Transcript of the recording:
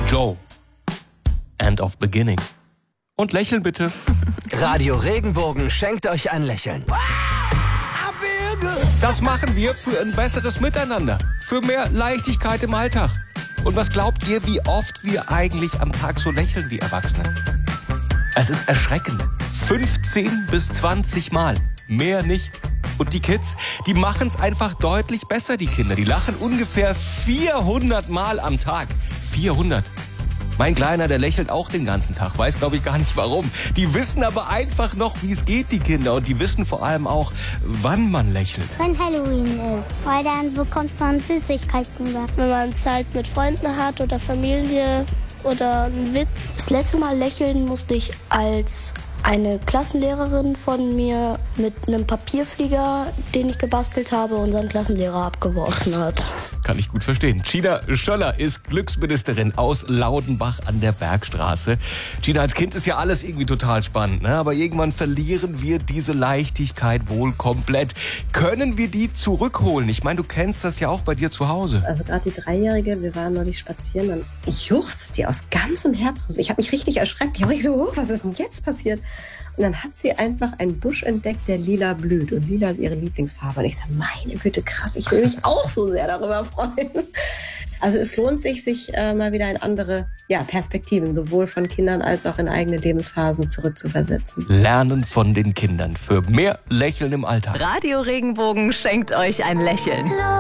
Joe. End of beginning. Und lächeln bitte. Radio Regenbogen schenkt euch ein Lächeln. Das machen wir für ein besseres Miteinander. Für mehr Leichtigkeit im Alltag. Und was glaubt ihr, wie oft wir eigentlich am Tag so lächeln wie Erwachsene? Es ist erschreckend. 15 bis 20 Mal. Mehr nicht. Und die Kids, die machen es einfach deutlich besser, die Kinder. Die lachen ungefähr 400 Mal am Tag. 400. Mein Kleiner, der lächelt auch den ganzen Tag. Weiß, glaube ich, gar nicht warum. Die wissen aber einfach noch, wie es geht, die Kinder. Und die wissen vor allem auch, wann man lächelt. Wenn Halloween ist, weil dann bekommt man Süßigkeiten. Wenn man Zeit mit Freunden hat oder Familie oder einen Witz. Das letzte Mal lächeln musste ich, als eine Klassenlehrerin von mir mit einem Papierflieger, den ich gebastelt habe, unseren Klassenlehrer abgeworfen hat. Kann ich gut verstehen. Gina Schöller ist Glücksministerin aus Laudenbach an der Bergstraße. Gina, als Kind ist ja alles irgendwie total spannend, ne? Aber irgendwann verlieren wir diese Leichtigkeit wohl komplett. Können wir die zurückholen? Ich meine, du kennst das ja auch bei dir zu Hause. Also gerade die Dreijährige, wir waren neulich spazieren, dann juchzt die aus ganzem Herzen. Ich habe mich richtig erschreckt. Ich habe mich so, was ist denn jetzt passiert? Und dann hat sie einfach einen Busch entdeckt, der lila blüht. Und lila ist ihre Lieblingsfarbe. Und ich sage, meine Güte, krass, ich will mich auch so sehr darüber freuen. Also es lohnt sich mal wieder in andere Perspektiven, sowohl von Kindern als auch in eigene Lebensphasen zurückzuversetzen. Lernen von den Kindern für mehr Lächeln im Alltag. Radio Regenbogen schenkt euch ein Lächeln.